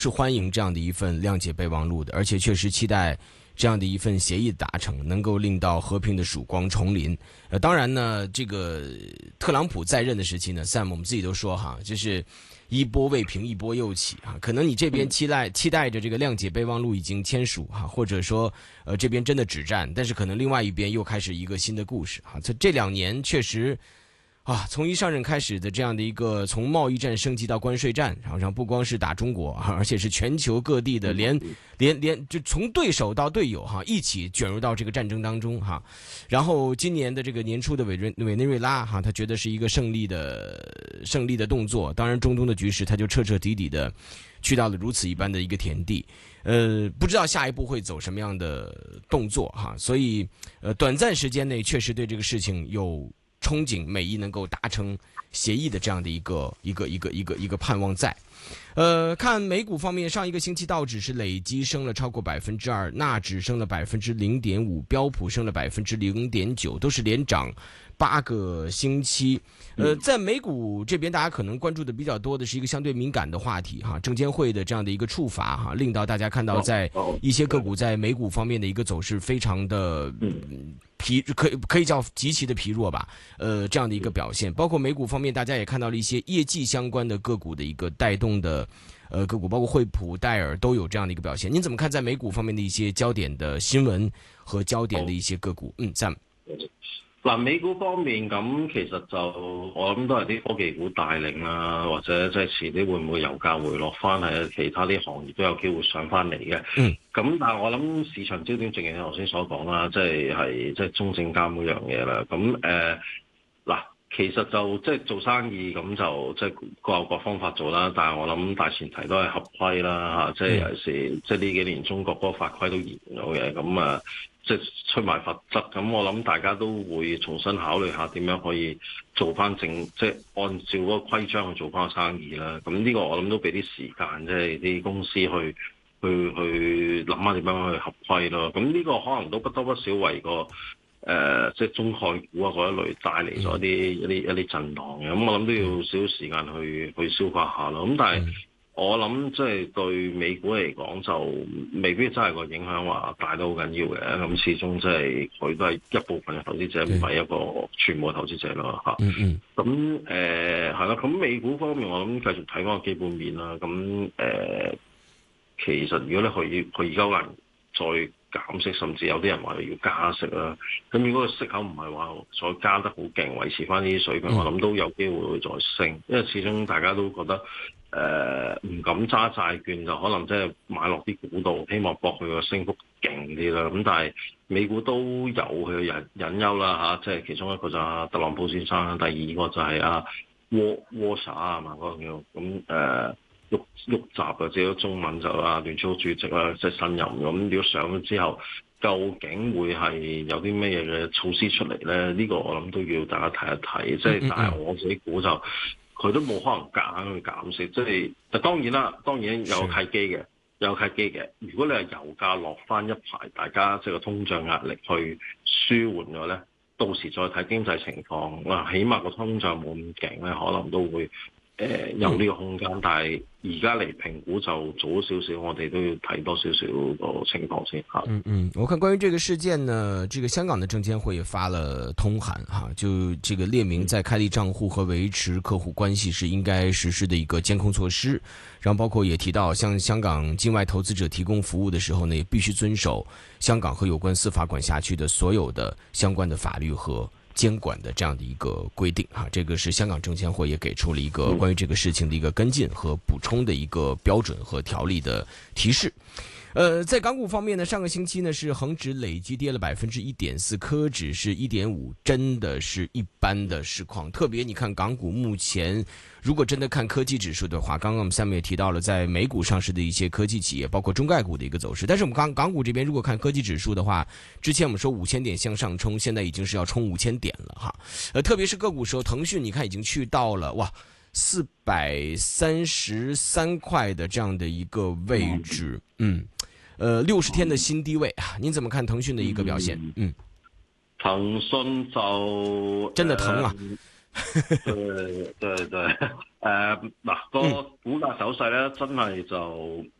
是欢迎这样的一份谅解备忘录的，而且确实期待这样的一份协议达成，能够令到和平的曙光重临。当然呢，这个特朗普在任的时期呢 ，Sam 我们自己都说哈，就是一波未平一波又起哈。可能你这边期待着这个谅解备忘录已经签署哈，或者说这边真的止战，但是可能另外一边又开始一个新的故事哈。这2年确实。从一上任开始的这样的一个从贸易战升级到关税战，然后不光是打中国，而且是全球各地的连就从对手到队友哈一起卷入到这个战争当中哈。然后今年的这个年初的委内瑞拉哈，他觉得是一个胜利的动作。当然中东的局势他就彻底的去到了如此一般的一个田地。不知道下一步会走什么样的动作哈。所以短暂时间内确实对这个事情有憧憬美伊能够达成协议的这样的一个盼望在。看美股方面，上一个星期道指是累积升了超过2%，纳指升了0.5%，标普升了0.9%，都是连涨8个星期。在美股这边，大家可能关注的比较多的是一个相对敏感的话题哈，证监会的这样的一个处罚哈，令到大家看到在一些个股在美股方面的一个走势非常的可以叫极其的疲弱吧。这样的一个表现，包括美股方面，大家也看到了一些业绩相关的个股的一个带动的个股，包括惠普、戴尔都有这样的一个表现。您怎么看在美股方面的一些焦点的新闻和焦点的一些个股？Sam。 嗱，美股方面咁，其實就我諗都係啲科技股帶領啦，或者即係遲啲會唔會油價回落翻，係其他啲行業都有機會上翻嚟嘅。咁但係我諗市場焦點正如你頭先所講啦，即係中證監嗰樣嘢啦。咁嗱，其實就即係做生意咁就即係各有各方法做啦。但係我諗大前提都係合規啦嚇，即係尤其是即係呢幾年中國嗰個法規都嚴咗嘅，咁即係出賣罰則，咁我諗大家都會重新考慮下點樣可以做翻即係按照嗰個規章去做翻生意啦。咁呢個我諗都俾啲時間，即係啲公司去諗下點樣去合規咯。咁呢個可能都不多不少為個即係中概股啊嗰一類帶嚟咗一啲震盪嘅。咁我諗都要少少時間去消化下咯。咁但係我諗即係對美股嚟講就未必真係個影響話大得好緊要嘅，咁始終即係佢都係一部分嘅投資者，唔係一個全部嘅投資者咯嚇。咁係啦，咁美股方面我諗繼續睇翻個基本面啦。咁其實如果咧佢而家可能再減息，甚至有啲人話要加息啦。咁如果個息口唔係話再加得好勁，維持翻呢啲水平，我諗都有機會會再升，因為始終大家都覺得唔敢揸債券，就可能即係買落啲股度，希望博佢個升幅勁啲啦。咁但係美股都有佢嘅隱憂啦嚇，即係其中一個就係特朗普先生，第二個就係沃沙啊嘛嗰個叫咁郁集啊，即係中文就聯儲局主席啦，即係新任咁。如果上咗之後，究竟會係有啲咩嘢嘅措施出嚟咧？呢個我諗都要大家睇一睇。即係但係我自己估就佢都冇可能夾硬去減息。即係但當然啦，當然有契機嘅。如果你係油價落翻一排，大家即係個通脹壓力去舒緩咗咧，到時再睇經濟情況。起碼個通脹冇咁勁咧，可能都會有呢個空間，但係而家嚟評估就早少少，我哋都要睇多少少個情況先嚇。 我看關於這個事件呢，這個香港的證監會也發了通函哈，就這個列明在開立賬戶和維持客戶關係是應該實施的一個監控措施，然後包括也提到，向香港境外投資者提供服務的時候呢，也必須遵守香港和有關司法管轄區的所有的相關的法律和監管的這樣的一個規定哈，這個是香港證監會也給出了一個關於這個事情的一個跟進和補充的一個標準和條例的提示。在港股方面呢，上個星期呢是恒指累積跌了1.4%，科指是1.5%，真的是一般的市況。特別你看港股目前，如果真的看科技指數的話，剛剛我們下面也提到了在美股上市的一些科技企業，包括中概股的一個走勢。但是我們港股這邊如果看科技指數的話，之前我們說5000點向上衝，現在已經是要衝5000點了哈。特別是個股時候，騰訊你看已經去到了433塊的這樣的一個位置，60天的新低位啊，您怎麼看騰訊的一個表現？騰訊就真的疼啊！ 對，嗱個股價走勢咧，真係就